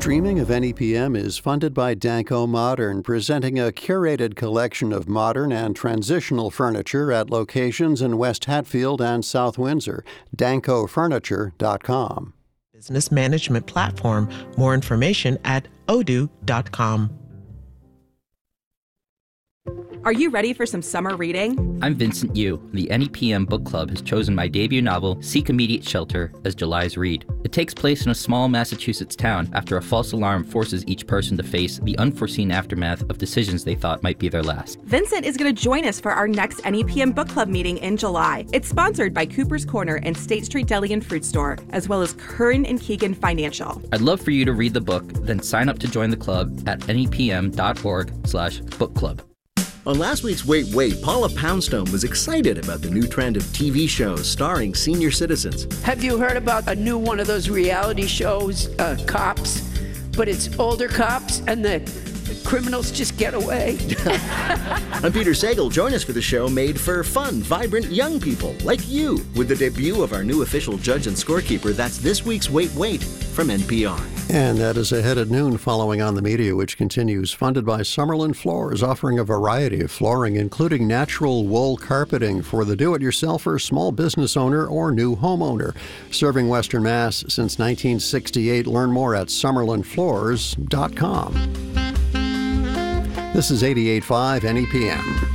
Streaming of NEPM is funded by Danco Modern, presenting a curated collection of modern and transitional furniture at locations in West Hatfield and South Windsor. DancoFurniture.com. Business management platform. More information at odoo.com. Are you ready for some summer reading? I'm Vincent Yu. The NEPM Book Club has chosen my debut novel, Seek Immediate Shelter, as July's read. It takes place in a small Massachusetts town after a false alarm forces each person to face the unforeseen aftermath of decisions they thought might be their last. Vincent is going to join us for our next NEPM Book Club meeting in July. It's sponsored by Cooper's Corner and State Street Deli and Fruit Store, as well as Curran and Keegan Financial. I'd love for you to read the book, then sign up to join the club at nepm.org/book club. On last week's Wait, Wait, Paula Poundstone was excited about the new trend of TV shows starring senior citizens. Have you heard about a new one of those reality shows, Cops? But it's older cops and the criminals just get away. I'm Peter Sagal. Join us for the show made for fun, vibrant young people like you with the debut of our new official judge and scorekeeper. That's this week's Wait, Wait from NPR. And that is ahead at noon following On the Media, which continues. Funded by Summerlin Floors, offering a variety of flooring, including natural wool carpeting for the do-it-yourselfer, small business owner, or new homeowner. Serving Western Mass since 1968. Learn more at summerlinfloors.com. This is 88.5 NEPM.